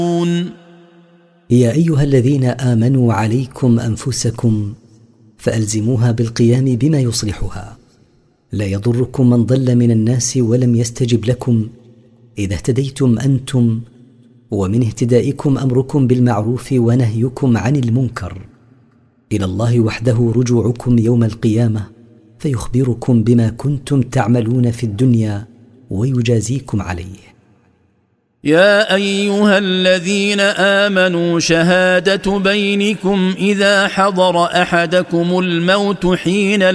يا أيها الذين آمنوا عليكم أنفسكم فألزموها بالقيام بما يصلحها. لا يضركم من ضل من الناس ولم يستجب لكم إذا اهتديتم أنتم، ومن اهتدائكم أمركم بالمعروف ونهيكم عن المنكر. إلى الله وحده رجوعكم يوم القيامة، فيخبركم بما كنتم تعملون في الدنيا ويجازيكم عليه. يا أيها الذين آمنوا شهادة بينكم إذا حضر أحدكم الموت حين